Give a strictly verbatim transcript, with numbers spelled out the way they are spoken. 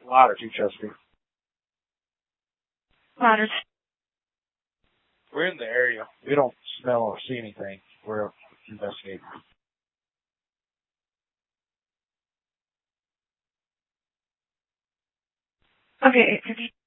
Louder too, Chesapeake. Louder. We're in the area. We don't smell or see anything. We're investigating. Okay, have you